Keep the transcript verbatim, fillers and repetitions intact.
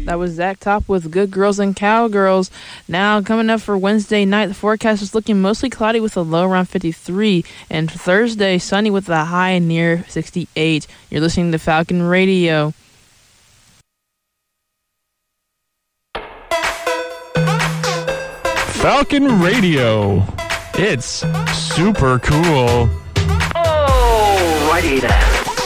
That was Zach Top with Good Girls and Cowgirls. Now, coming up for Wednesday night, the forecast is looking mostly cloudy with a low around fifty-three. And for Thursday, sunny with a high near sixty-eight. You're listening to Falcon Radio. Falcon Radio. It's super cool. Alrighty then.